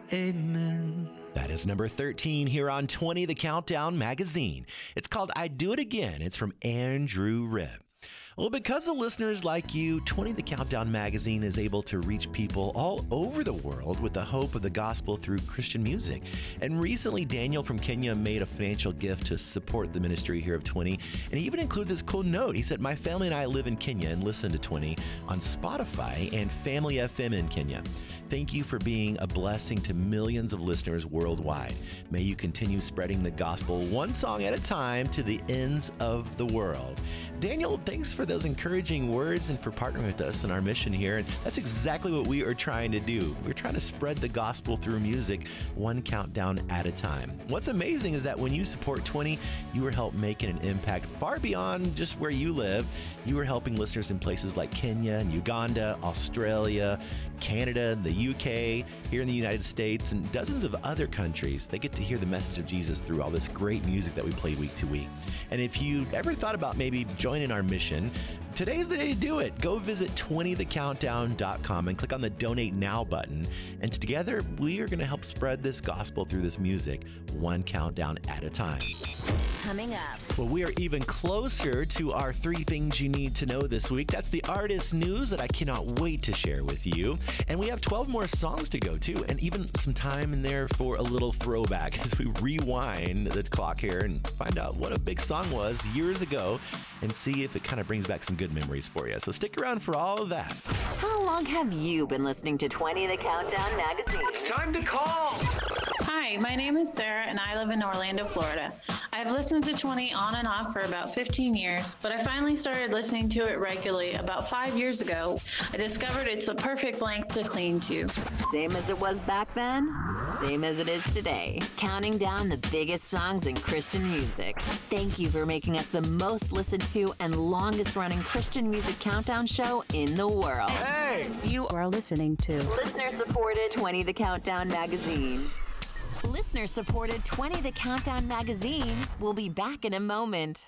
Amen. That is number 13 here on 20 The Countdown magazine. It's called I Do It Again. It's from Andrew Ripp. Well, because of listeners like you, 20 The Countdown magazine is able to reach people all over the world with the hope of the gospel through Christian music. And recently, Daniel from Kenya made a financial gift to support the ministry here of 20. And he even included this cool note. He said, "My family and I live in Kenya and listen to 20 on Spotify and Family FM in Kenya. Thank you for being a blessing to millions of listeners worldwide. May you continue spreading the gospel one song at a time to the ends of the world." Daniel, thanks for those encouraging words and for partnering with us in our mission here. And that's exactly what we are trying to do. We're trying to spread the gospel through music, one countdown at a time. What's amazing is that when you support 20, you are helping making an impact far beyond just where you live. You are helping listeners in places like Kenya and Uganda, Australia, Canada, the UK, here in the United States, and dozens of other countries. They get to hear the message of Jesus through all this great music that we play week to week. And if you ever thought about maybe joining our mission, today's the day to do it. Go visit 20thecountdown.com and click on the Donate Now button. And together, we are going to help spread this gospel through this music, one countdown at a time. Coming up. Well, we are even closer to our 3 things you need to know this week. That's the artist news that I cannot wait to share with you. And we have 12 more songs to go to, and even some time in there for a little throwback as we rewind the clock here and find out what a big song was years ago and see if it kind of brings back some good memories for you. So stick around for all of that. How long have you been listening to 20 The Countdown magazine? Time to call! Hi, my name is Sarah and I live in Orlando, Florida. I've listened to 20 on and off for about 15 years, but I finally started listening to it regularly about 5 years ago. I discovered it's a perfect length to clean to. Same as it was back then, same as it is today. Counting down the biggest songs in Christian music. Thank you for making us the most listened to and longest running Christian music countdown show in the world. Hey! You are listening to Listener supported 20 The Countdown magazine. Listener supported 20 The Countdown magazine. We'll be back in a moment.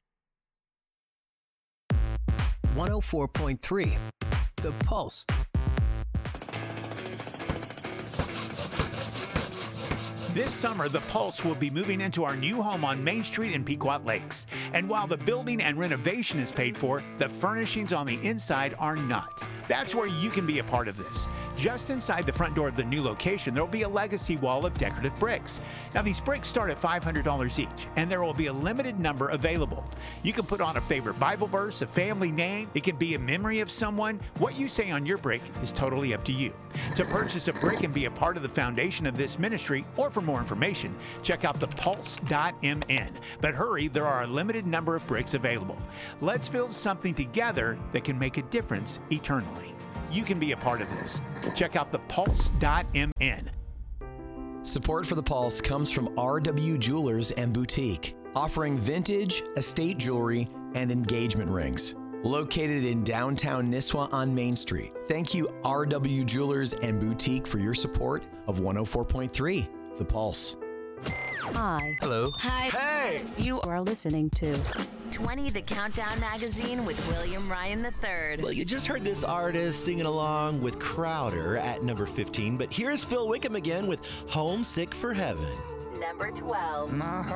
104.3 The Pulse. This summer, The Pulse will be moving into our new home on Main Street in Pequot Lakes. And while the building and renovation is paid for, the furnishings on the inside are not. That's where you can be a part of this. Just inside the front door of the new location, there will be a legacy wall of decorative bricks. Now, these bricks start at $500 each, and there will be a limited number available. You can put on a favorite Bible verse, a family name. It can be a memory of someone. What you say on your brick is totally up to you. To purchase a brick and be a part of the foundation of this ministry, or for more information, check out thepulse.mn. But hurry, there are a limited number of bricks available. Let's build something together that can make a difference eternally. You can be a part of this. Check out thepulse.mn. Support for The Pulse comes from RW Jewelers and Boutique, offering vintage, estate jewelry, and engagement rings. Located in downtown Nisswa on Main Street. Thank you, RW Jewelers and Boutique, for your support of 104.3 The Pulse. Hi. Hello. Hi. Hey! You are listening to 20 The Countdown magazine with William Ryan III. Well, you just heard this artist singing along with Crowder at number 15, but here's Phil Wickham again with Homesick for Heaven. Number 12.